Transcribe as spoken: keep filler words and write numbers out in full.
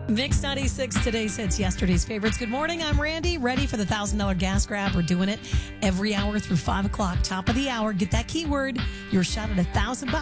Mix ninety-six, today's hits, yesterday's favorites. Good morning, I'm Randy, ready for the one thousand dollars gas grab. We're doing it every hour through five o'clock. Top of the hour, get that keyword. Your shot at a thousand bucks.